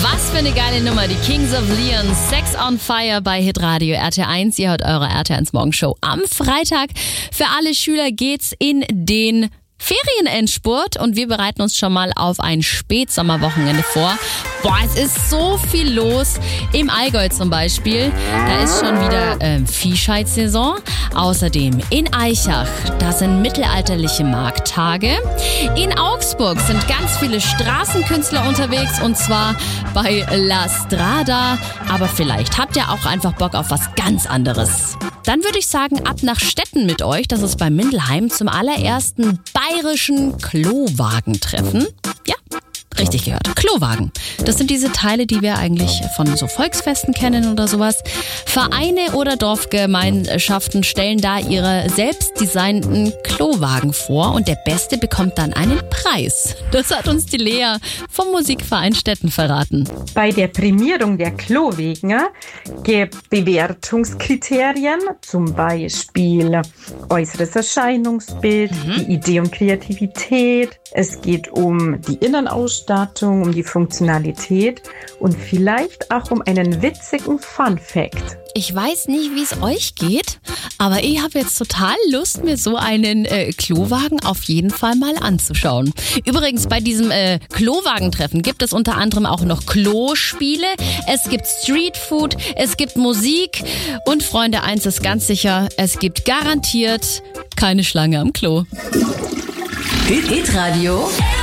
Was für eine geile Nummer. Die Kings of Leon, Sex on Fire bei Hitradio RT1. Ihr hört eure RT1 Morgenshow am Freitag. Für alle Schüler geht's in den Ferienendspurt und wir bereiten uns schon mal auf ein Spätsommerwochenende vor. Boah, es ist so viel los. Im Allgäu zum Beispiel, da ist schon wieder Viehscheidsaison. Außerdem in Aichach, da sind mittelalterliche Markttage. In Augsburg sind ganz viele Straßenkünstler unterwegs und zwar bei La Strada. Aber vielleicht habt ihr auch einfach Bock auf was ganz anderes. Dann würde ich sagen, ab nach Stetten mit euch. Das ist bei Mindelheim zum allerersten bayerischen Klowagentreffen. Ja, richtig gehört. Klowagen. Das sind diese Teile, die wir eigentlich von so Volksfesten kennen oder sowas. Vereine oder Dorfgemeinschaften stellen da ihre selbst designten Klowagen vor und der Beste bekommt dann einen Preis. Das hat uns die Lea vom Musikverein Stetten verraten. Bei der Prämierung der Klowagen gibt es Bewertungskriterien, zum Beispiel äußeres Erscheinungsbild, die Idee und Kreativität. Es geht um die Innenausstattung, um die Funktionalität und vielleicht auch um einen witzigen Fun-Fact. Ich weiß nicht, wie es euch geht, aber ich habe jetzt total Lust, mir so einen Klowagen auf jeden Fall mal anzuschauen. Übrigens, bei diesem Klowagentreffen gibt es unter anderem auch noch Klospiele, es gibt Streetfood, es gibt Musik und Freunde, eins ist ganz sicher, es gibt garantiert keine Schlange am Klo. Hitradio